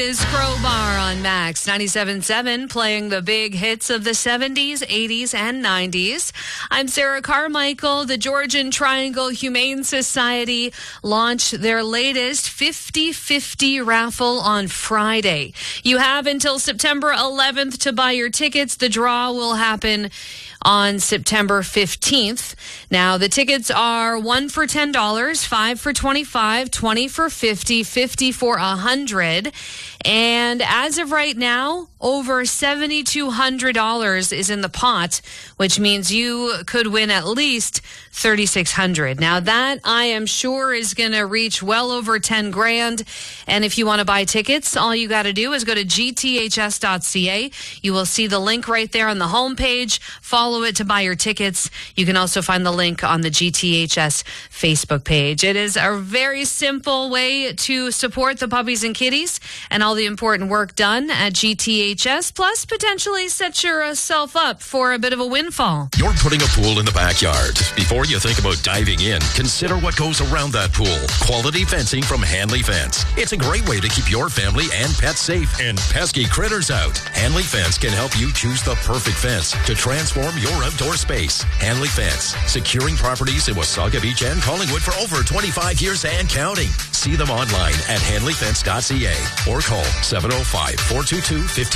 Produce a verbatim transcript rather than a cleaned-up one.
Is Crowbar on Max ninety-seven point seven, playing the big hits of the seventies, eighties, and nineties. I'm Sarah Carmichael. The Georgian Triangle Humane Society launched their latest fifty fifty raffle on Friday. You have until September eleventh to buy your tickets. The draw will happen on September fifteenth. Now, the tickets are one for ten dollars, five for twenty-five dollars, twenty for fifty dollars, fifty for one hundred dollars. And as of right now, over seven thousand two hundred dollars is in the pot, which means you could win at least three thousand six hundred dollars. Now, that I am sure is going to reach well over ten grand. And if you want to buy tickets, all you got to do is go to G T H S dot C A. You will see the link right there on the homepage. Follow it to buy your tickets. You can also find the link on the G T H S Facebook page. It is a very simple way to support the puppies and kitties and all the important work done at G T H S, plus potentially set yourself up for a bit of a windfall. You're putting a pool in the backyard. Before you think about diving in, consider what goes around that pool. Quality fencing from Hanley Fence. It's a great way to keep your family and pets safe and pesky critters out. Hanley Fence can help you choose the perfect fence to transform your outdoor space. Hanley Fence, securing properties in Wasaga Beach and Collingwood for over twenty-five years and counting. See them online at hanley fence dot C A or call seven oh five, four two two, one five